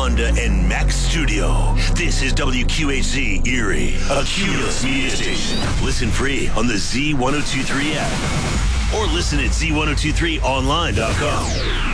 Honda and Mack Studio. This is WQHZ Erie, a Cumulus media station. Listen free on the Z1023 app or listen at Z1023online.com.